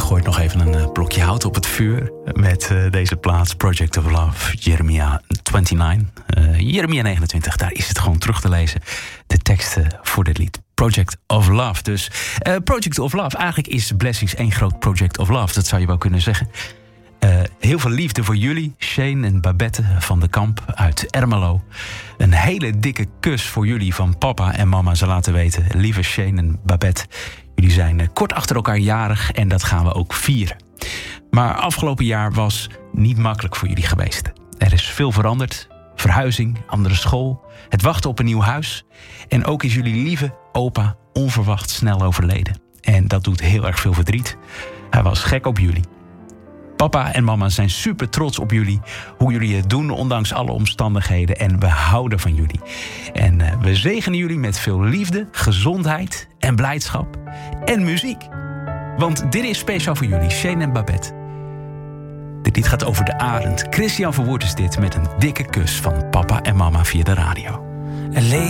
gooit nog even een blokje hout op het vuur met deze plaats Project of Love, Jeremia 29. Jeremia 29, daar is het gewoon terug te lezen. De teksten voor dit lied. Project of Love. Dus Project of Love, eigenlijk is Blessings één groot Project of Love. Dat zou je wel kunnen zeggen. Heel veel liefde voor jullie, Shane en Babette van de Kamp uit Ermelo. Een hele dikke kus voor jullie van papa en mama. Ze laten weten, lieve Shane en Babette, jullie zijn kort achter elkaar jarig en dat gaan we ook vieren. Maar afgelopen jaar was niet makkelijk voor jullie geweest. Er is veel veranderd. Verhuizing, andere school, het wachten op een nieuw huis. En ook is jullie lieve opa onverwacht snel overleden. En dat doet heel erg veel verdriet. Hij was gek op jullie. Papa en mama zijn super trots op jullie. Hoe jullie het doen, ondanks alle omstandigheden. En we houden van jullie. En we zegenen jullie met veel liefde, gezondheid en blijdschap. En muziek. Want dit is speciaal voor jullie, Shane en Babette. Dit lied gaat over de arend. Christian Verwoerd is dit met een dikke kus van papa en mama via de radio.